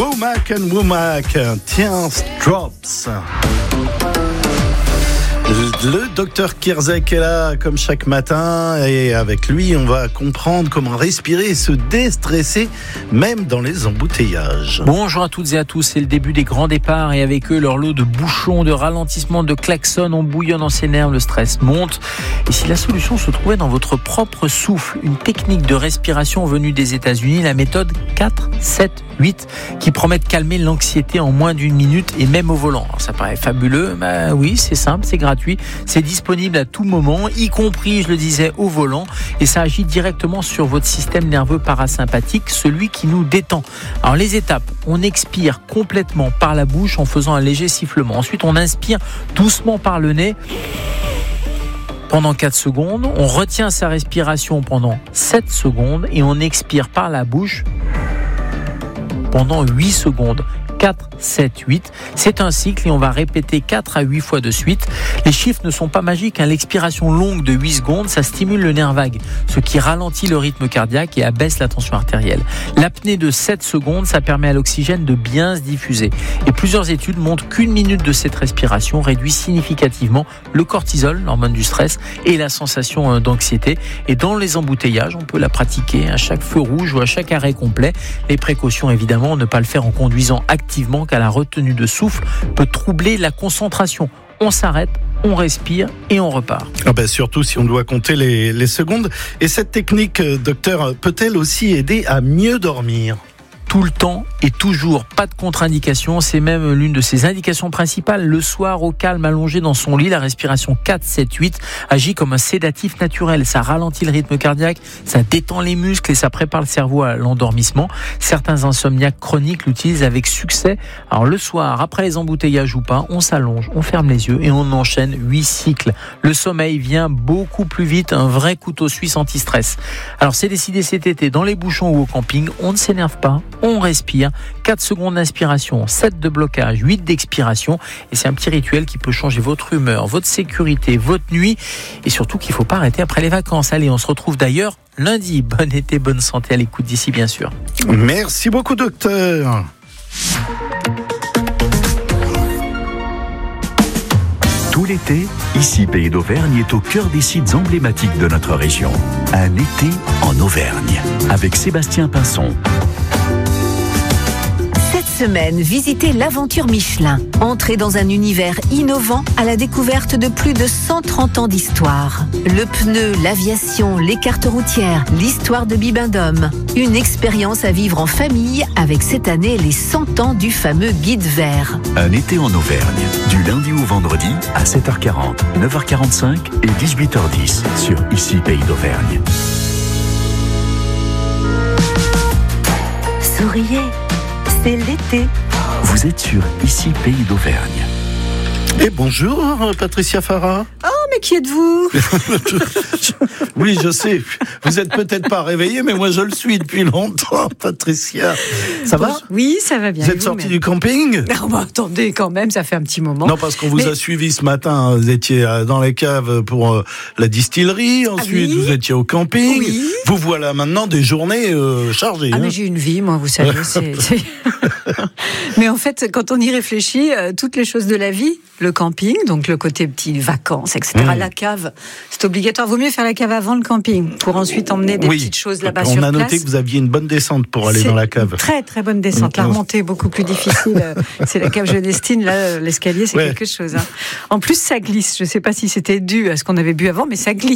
Womack and Womack, Tears Drops. Le docteur Kierzek est là comme chaque matin et avec lui on va comprendre comment respirer et se déstresser même dans les embouteillages. Bonjour à toutes et à tous, c'est le début des grands départs et avec eux leur lot de bouchons, de ralentissements, de klaxons, on bouillonne dans ses nerfs, le stress monte. Et si la solution se trouvait dans votre propre souffle, une technique de respiration venue des États-Unis, la méthode 4-7-8 qui promet de calmer l'anxiété en moins d'une minute et même au volant. Alors ça paraît fabuleux, mais oui c'est simple, c'est gratuit. C'est disponible à tout moment, y compris, je le disais, au volant. Et ça agit directement sur votre système nerveux parasympathique, celui qui nous détend. Alors les étapes, on expire complètement par la bouche en faisant un léger sifflement. Ensuite, on inspire doucement par le nez pendant 4 secondes. On retient sa respiration pendant 7 secondes et on expire par la bouche pendant 8 secondes. 4, 7, 8. C'est un cycle et on va répéter 4 à 8 fois de suite. Les chiffres ne sont pas magiques. L'expiration longue de 8 secondes, ça stimule le nerf vague, ce qui ralentit le rythme cardiaque et abaisse la tension artérielle. L'apnée de 7 secondes, ça permet à l'oxygène de bien se diffuser. Et plusieurs études montrent qu'une minute de cette respiration réduit significativement le cortisol, l'hormone du stress, et la sensation d'anxiété. Et dans les embouteillages, on peut la pratiquer à chaque feu rouge ou à chaque arrêt complet. Les précautions, évidemment, ne pas le faire en conduisant activement, car la retenue de souffle peut troubler la concentration. On s'arrête, on respire et on repart. Surtout si on doit compter les secondes. Et cette technique, docteur, peut-elle aussi aider à mieux dormir ? Tout le temps et toujours, pas de contre-indication, c'est même l'une de ses indications principales. Le soir, au calme, allongé dans son lit, la respiration 4-7-8 agit comme un sédatif naturel. Ça ralentit le rythme cardiaque, ça détend les muscles et ça prépare le cerveau à l'endormissement. Certains insomniaques chroniques l'utilisent avec succès. Alors le soir, après les embouteillages ou pas, on s'allonge, on ferme les yeux et on enchaîne 8 cycles. Le sommeil vient beaucoup plus vite, un vrai couteau suisse anti-stress. Alors c'est décidé cet été, dans les bouchons ou au camping, on ne s'énerve pas. On respire, 4 secondes d'inspiration, 7 de blocage, 8 d'expiration. Et c'est un petit rituel qui peut changer votre humeur, votre sécurité, votre nuit. Et surtout qu'il ne faut pas arrêter après les vacances. Allez, on se retrouve d'ailleurs lundi. Bon été, bonne santé à l'écoute d'ici, bien sûr. Merci beaucoup, docteur. Tout l'été, ici Pays d'Auvergne est au cœur des sites emblématiques de notre région. Un été en Auvergne, avec Sébastien Pinson. Cette semaine, visitez l'aventure Michelin. Entrez dans un univers innovant à la découverte de plus de 130 ans d'histoire. Le pneu, l'aviation, les cartes routières, l'histoire de Bibendum. Une expérience à vivre en famille avec cette année les 100 ans du fameux guide vert. Un été en Auvergne, du lundi au vendredi à 7h40, 9h45 et 18h10 sur Ici Pays d'Auvergne. Souriez, c'est l'été. Vous êtes sur Ici Pays d'Auvergne. Et bonjour, Patricia Farah. Oh, mais qui êtes-vous ? Oui, je sais. Vous êtes peut-être pas réveillée, mais moi je le suis depuis longtemps, Patricia. Ça va ? Oui, ça va bien. Vous êtes sortie du camping ? Attendez, quand même, ça fait un petit moment. Non, parce qu'on vous a suivi ce matin. Vous étiez dans les caves pour la distillerie. Ensuite, vous étiez au camping. Oui. Vous voilà maintenant des journées chargées. Mais j'ai une vie, moi, vous savez. Mais en fait, quand on y réfléchit, toutes les choses de la vie, le camping, donc le côté petites vacances, etc. La cave, c'est obligatoire. Vaut mieux faire la cave avant le camping pour ensuite emmener des petites choses là-bas sur place. On a noté que vous aviez une bonne descente pour aller dans la cave. Très très bonne descente. La remontée est beaucoup plus difficile. C'est la cave Genestine. Là, l'escalier, c'est quelque chose. En plus, ça glisse. Je ne sais pas si c'était dû à ce qu'on avait bu avant, mais ça glisse.